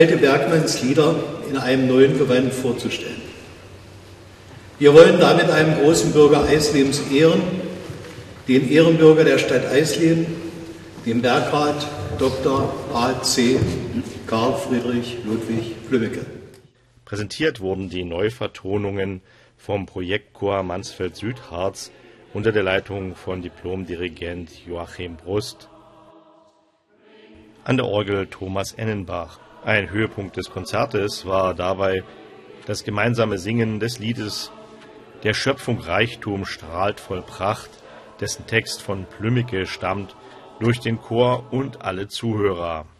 alte Bergmanns Lieder in einem neuen Gewand vorzustellen. Wir wollen damit einen großen Bürger Eislems ehren, den Ehrenbürger der Stadt Eisleben, den Bergrat Dr. A.C. Karl Friedrich Ludwig Blümecke. Präsentiert wurden die Neuvertonungen vom Projektchor Mansfeld-Südharz unter der Leitung von Diplomdirigent Joachim Brust. An der Orgel Thomas Ennenbach. Ein Höhepunkt des Konzertes war dabei das gemeinsame Singen des Liedes »Der Schöpfung Reichtum strahlt voll Pracht«, dessen Text von Blümecke stammt, durch den Chor und alle Zuhörer.